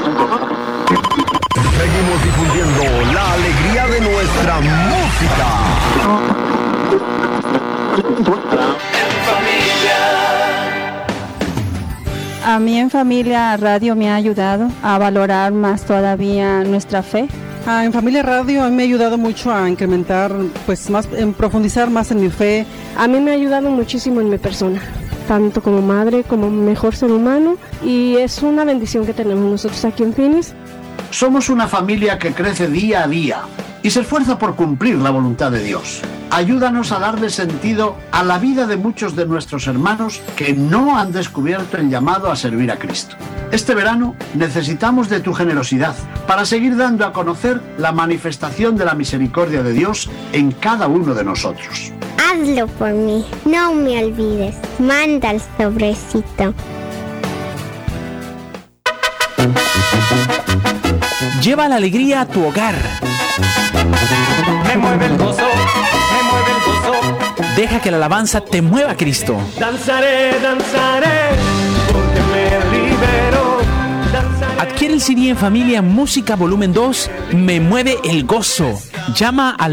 Seguimos difundiendo la alegría de nuestra música. A mí en Familia Radio me ha ayudado a valorar más todavía nuestra fe. En Familia Radio a mí me ha ayudado mucho a incrementar, pues más, en profundizar más en mi fe. A mí me ha ayudado muchísimo en mi persona, tanto como madre como mejor ser humano, y es una bendición que tenemos nosotros aquí en Phoenix. Somos una familia que crece día a día y se esfuerza por cumplir la voluntad de Dios. Ayúdanos a darle sentido a la vida de muchos de nuestros hermanos que no han descubierto el llamado a servir a Cristo. Este verano necesitamos de tu generosidad para seguir dando a conocer la manifestación de la misericordia de Dios en cada uno de nosotros. Hazlo por mí, no me olvides. Manda el sobrecito. Lleva la alegría a tu hogar. Me mueve el gozo, me mueve el gozo. Deja que la alabanza te mueva a Cristo. Danzaré, danzaré, porque me libero. Danzaré. Adquiere el CD en Familia Música Volumen 2, Me Mueve el Gozo. Llama al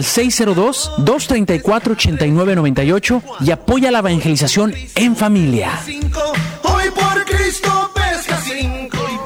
602-234-8998 y apoya la evangelización en familia. Hoy por Cristo pesca 5.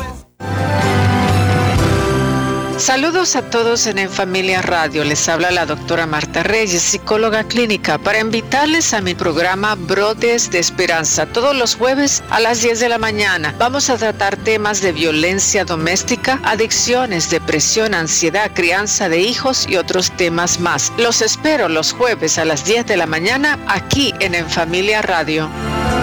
Saludos a todos en Familia Radio. Les habla la doctora Marta Reyes, psicóloga clínica, para invitarles a mi programa Brotes de Esperanza. Todos los jueves a las 10 de la mañana vamos a tratar temas de violencia doméstica, adicciones, depresión, ansiedad, crianza de hijos y otros temas más. Los espero los jueves a las 10 de la mañana aquí en Familia Radio.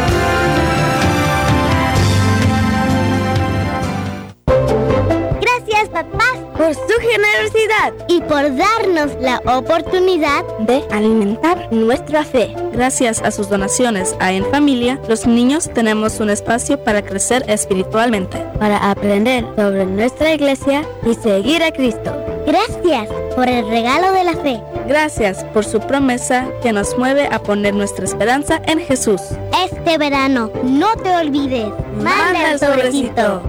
Gracias, papás, por su generosidad y por darnos la oportunidad de alimentar nuestra fe. Gracias a sus donaciones a En Familia, los niños tenemos un espacio para crecer espiritualmente, para aprender sobre nuestra iglesia y seguir a Cristo. Gracias por el regalo de la fe. Gracias por su promesa que nos mueve a poner nuestra esperanza en Jesús. Este verano, no te olvides. Manda el sobrecito.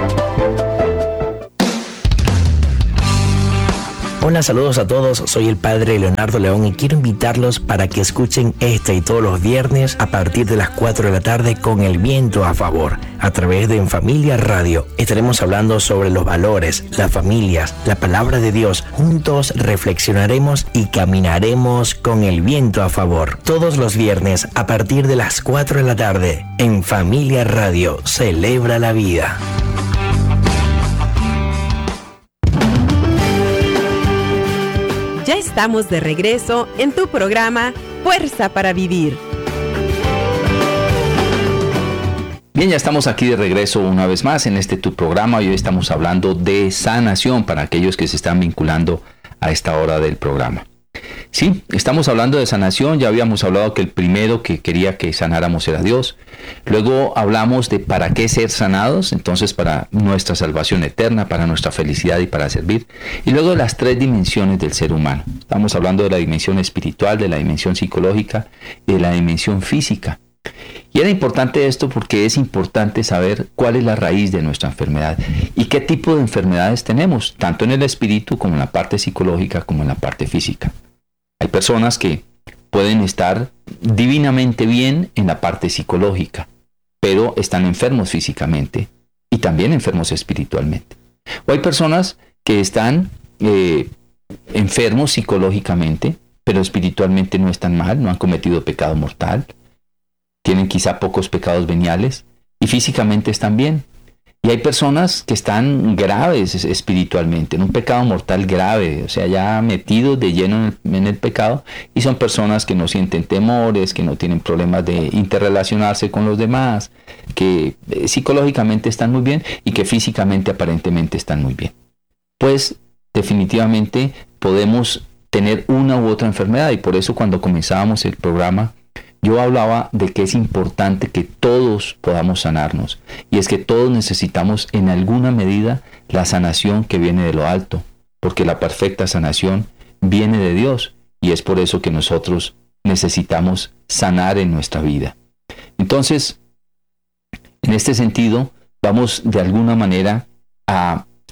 Hola, saludos a todos, soy el padre Leonardo León y quiero invitarlos para que escuchen este y todos los viernes a partir de las 4 de la tarde con El Viento a Favor, a través de En Familia Radio. Estaremos hablando sobre los valores, las familias, la palabra de Dios. Juntos reflexionaremos y caminaremos con el viento a favor. Todos los viernes a partir de las 4 de la tarde, En Familia Radio, celebra la vida. Ya estamos de regreso en tu programa Fuerza para Vivir. Bien, ya estamos aquí de regreso una vez más en tu programa y hoy estamos hablando de sanación para aquellos que se están vinculando a esta hora del programa. Sí, estamos hablando de sanación. Ya habíamos hablado que el primero que quería que sanáramos era Dios. Luego hablamos de para qué ser sanados, entonces para nuestra salvación eterna, para nuestra felicidad y para servir. Y luego las 3 dimensiones del ser humano. Estamos hablando de la dimensión espiritual, de la dimensión psicológica y de la dimensión física. Y era importante esto porque es importante saber cuál es la raíz de nuestra enfermedad y qué tipo de enfermedades tenemos, tanto en el espíritu como en la parte psicológica como en la parte física. Hay personas que pueden estar divinamente bien en la parte psicológica, pero están enfermos físicamente y también enfermos espiritualmente. O hay personas que están enfermos psicológicamente, pero espiritualmente no están mal, no han cometido pecado mortal, tienen quizá pocos pecados veniales y físicamente están bien. Y hay personas que están graves espiritualmente, en un pecado mortal grave, o sea, ya metidos de lleno en el pecado, y son personas que no sienten temores, que no tienen problemas de interrelacionarse con los demás, que psicológicamente están muy bien y que físicamente aparentemente están muy bien. Pues definitivamente podemos tener una u otra enfermedad, y por eso cuando comenzábamos el programa yo hablaba de que es importante que todos podamos sanarnos, y es que todos necesitamos en alguna medida la sanación que viene de lo alto, porque la perfecta sanación viene de Dios, y es por eso que nosotros necesitamos sanar en nuestra vida. Entonces, en este sentido, vamos de alguna manera a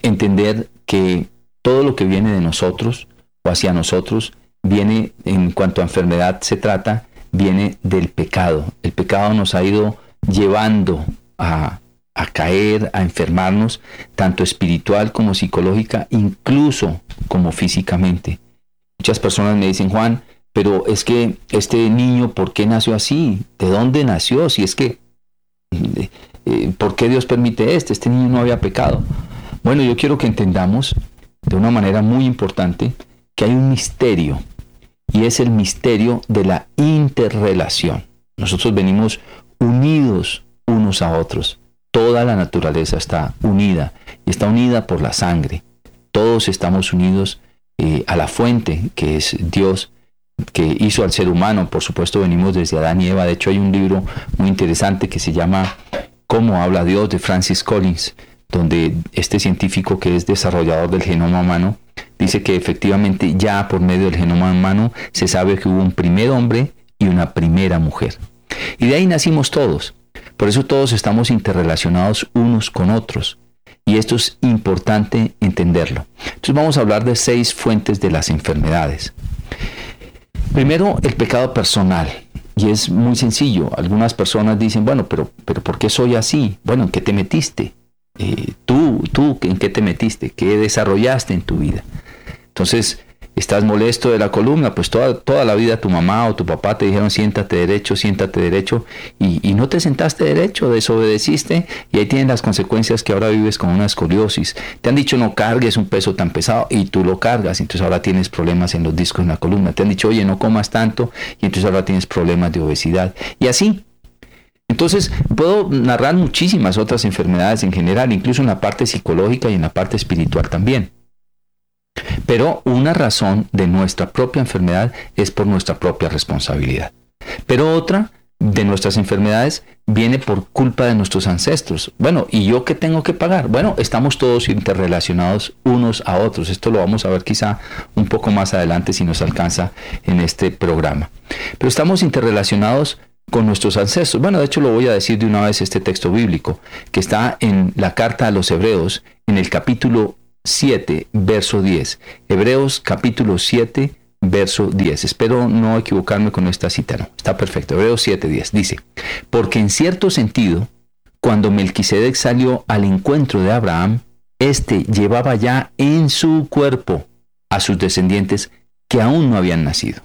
entender que todo lo que viene de nosotros o hacia nosotros viene, en cuanto a enfermedad se trata, viene del pecado. El pecado nos ha ido llevando a caer, a enfermarnos, tanto espiritual como psicológica, incluso como físicamente. Muchas personas me dicen, Juan, pero es que este niño, ¿por qué nació así? ¿De dónde nació? Si es que, ¿por qué Dios permite esto? Este niño no había pecado. Bueno, yo quiero que entendamos de una manera muy importante que hay un misterio, y es el misterio de la interrelación. Nosotros venimos unidos unos a otros. Toda la naturaleza está unida, y está unida por la sangre. Todos estamos unidos a la fuente, que es Dios, que hizo al ser humano. Por supuesto, venimos desde Adán y Eva. De hecho, hay un libro muy interesante que se llama ¿Cómo habla Dios?, de Francis Collins, donde este científico, que es desarrollador del genoma humano, dice que efectivamente ya por medio del genoma humano se sabe que hubo un primer hombre y una primera mujer. Y de ahí nacimos todos. Por eso todos estamos interrelacionados unos con otros. Y esto es importante entenderlo. Entonces vamos a hablar de 6 fuentes de las enfermedades. Primero, el pecado personal. Y es muy sencillo. Algunas personas dicen, bueno, pero ¿por qué soy así? Bueno, ¿en qué te metiste? Tú, ¿en qué te metiste? ¿Qué desarrollaste en tu vida? Entonces, ¿estás molesto de la columna? Pues toda la vida tu mamá o tu papá te dijeron siéntate derecho, y no te sentaste derecho, desobedeciste, y ahí tienes las consecuencias, que ahora vives con una escoliosis. Te han dicho no cargues un peso tan pesado y tú lo cargas, entonces ahora tienes problemas en los discos en la columna. Te han dicho, oye, no comas tanto, y entonces ahora tienes problemas de obesidad, y así. Entonces puedo narrar muchísimas otras enfermedades en general, incluso en la parte psicológica y en la parte espiritual también. Pero una razón de nuestra propia enfermedad es por nuestra propia responsabilidad. Pero otra de nuestras enfermedades viene por culpa de nuestros ancestros. Bueno, ¿y yo qué tengo que pagar? Bueno, estamos todos interrelacionados unos a otros. Esto lo vamos a ver quizá un poco más adelante si nos alcanza en este programa. Pero estamos interrelacionados con nuestros ancestros. Bueno, de hecho lo voy a decir de una vez, este texto bíblico que está en la carta a los Hebreos, en el capítulo 7, verso 10. Hebreos capítulo 7, verso 10. Espero no equivocarme con esta cita, no. Está perfecto. Hebreos 7, 10. Dice, porque en cierto sentido, cuando Melquisedec salió al encuentro de Abraham, éste llevaba ya en su cuerpo a sus descendientes que aún no habían nacido.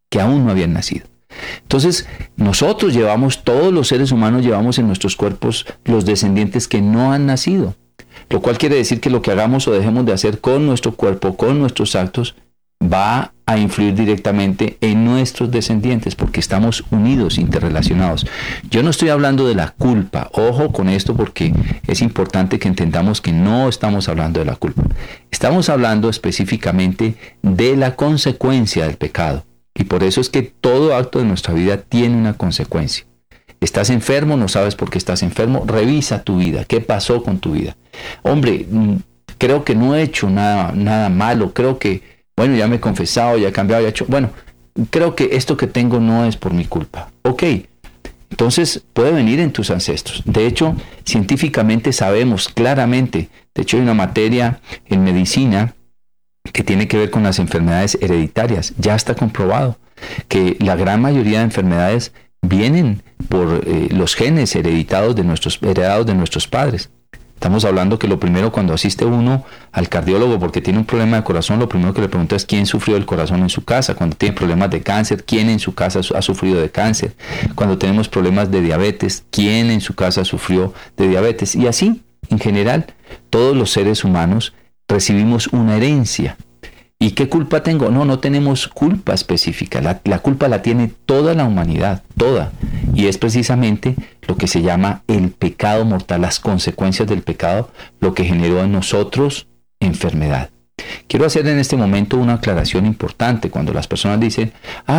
Entonces, nosotros todos los seres humanos llevamos en nuestros cuerpos los descendientes que no han nacido. Lo cual quiere decir que lo que hagamos o dejemos de hacer con nuestro cuerpo, con nuestros actos, va a influir directamente en nuestros descendientes, porque estamos unidos, interrelacionados. Yo no estoy hablando de la culpa. Ojo con esto, porque es importante que entendamos que no estamos hablando de la culpa. Estamos hablando específicamente de la consecuencia del pecado. Y por eso es que todo acto de nuestra vida tiene una consecuencia. ¿Estás enfermo? ¿No sabes por qué estás enfermo? Revisa tu vida. ¿Qué pasó con tu vida? Hombre, creo que no he hecho nada malo. Creo que, bueno, ya me he confesado, ya he cambiado, ya he hecho... Bueno, creo que esto que tengo no es por mi culpa. Ok, entonces puede venir en tus ancestros. De hecho, científicamente sabemos claramente. De hecho, hay una materia en medicina que tiene que ver con las enfermedades hereditarias. Ya está comprobado que la gran mayoría de enfermedades vienen por los genes heredados de nuestros padres. Estamos hablando que lo primero, cuando asiste uno al cardiólogo porque tiene un problema de corazón, lo primero que le pregunta es quién sufrió del corazón en su casa. Cuando tiene problemas de cáncer, quién en su casa ha sufrido de cáncer. Cuando tenemos problemas de diabetes, quién en su casa sufrió de diabetes. Y así, en general, todos los seres humanos recibimos una herencia. ¿Y qué culpa tengo? No tenemos culpa específica. La culpa la tiene toda la humanidad, toda. Y es precisamente lo que se llama el pecado mortal, las consecuencias del pecado, lo que generó en nosotros enfermedad. Quiero hacer en este momento una aclaración importante. Cuando las personas dicen,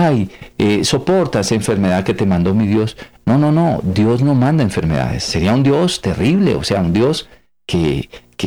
soporta esa enfermedad que te mandó mi Dios. No, Dios no manda enfermedades. Sería un Dios terrible, o sea, un Dios que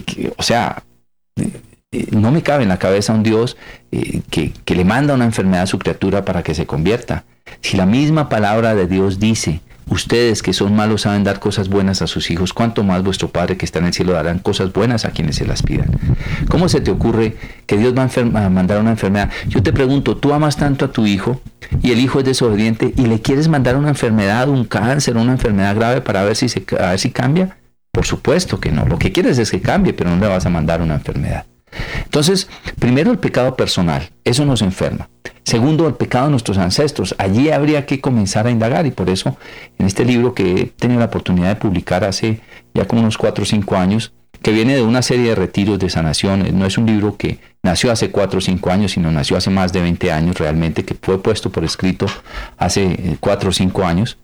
no me cabe en la cabeza un Dios que le manda una enfermedad a su criatura para que se convierta. Si la misma palabra de Dios dice, ustedes que son malos saben dar cosas buenas a sus hijos, ¿cuánto más vuestro Padre que está en el cielo darán cosas buenas a quienes se las pidan? ¿Cómo se te ocurre que Dios va a mandar una enfermedad? Yo te pregunto, ¿tú amas tanto a tu hijo y el hijo es desobediente y le quieres mandar una enfermedad, un cáncer, una enfermedad grave para ver si cambia? Por supuesto que no. Lo que quieres es que cambie, pero no le vas a mandar una enfermedad. Entonces, primero el pecado personal, eso nos enferma. Segundo, el pecado de nuestros ancestros. Allí habría que comenzar a indagar, y por eso en este libro que he tenido la oportunidad de publicar hace ya como unos 4 o 5 años, que viene de una serie de retiros de sanación, no es un libro que nació hace 4 o 5 años, sino nació hace más de 20 años realmente, que fue puesto por escrito hace 4 o 5 años.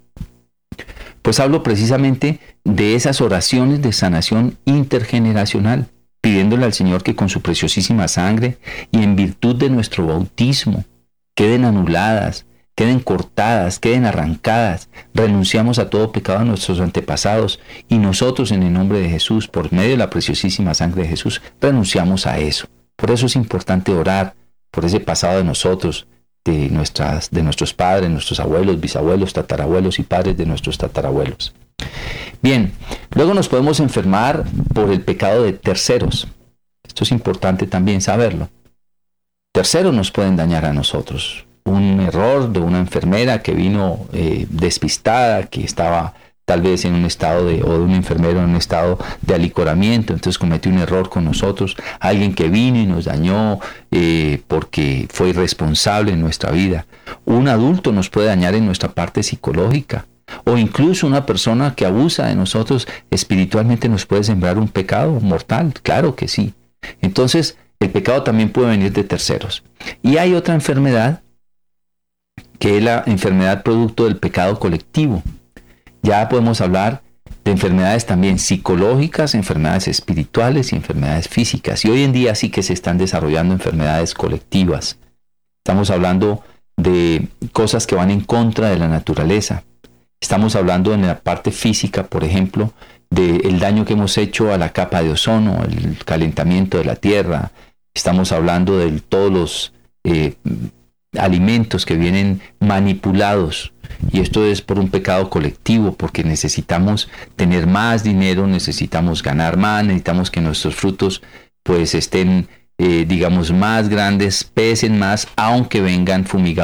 Pues hablo precisamente de esas oraciones de sanación intergeneracional, pidiéndole al Señor que con su preciosísima sangre y en virtud de nuestro bautismo queden anuladas, queden cortadas, queden arrancadas. Renunciamos a todo pecado de nuestros antepasados y nosotros en el nombre de Jesús, por medio de la preciosísima sangre de Jesús, renunciamos a eso. Por eso es importante orar por ese pasado de nosotros, de nuestros padres, nuestros abuelos, bisabuelos, tatarabuelos y padres de nuestros tatarabuelos. Bien, luego nos podemos enfermar por el pecado de terceros. Esto es importante también saberlo. Terceros nos pueden dañar a nosotros. Un error de una enfermera que vino despistada, que estaba tal vez en un estado o de un enfermero en un estado de alicoramiento, entonces cometió un error con nosotros. Alguien que vino y nos dañó porque fue irresponsable en nuestra vida. Un adulto nos puede dañar en nuestra parte psicológica. O incluso una persona que abusa de nosotros espiritualmente nos puede sembrar un pecado mortal. Claro que sí. Entonces, el pecado también puede venir de terceros. Y hay otra enfermedad, que es la enfermedad producto del pecado colectivo. Ya podemos hablar de enfermedades también psicológicas, enfermedades espirituales y enfermedades físicas. Y hoy en día sí que se están desarrollando enfermedades colectivas. Estamos hablando de cosas que van en contra de la naturaleza. Estamos hablando en la parte física, por ejemplo, del daño que hemos hecho a la capa de ozono, el calentamiento de la tierra. Estamos hablando de todos los alimentos que vienen manipulados. Y esto es por un pecado colectivo, porque necesitamos tener más dinero, necesitamos ganar más, necesitamos que nuestros frutos pues estén, digamos, más grandes, pesen más, aunque vengan fumigados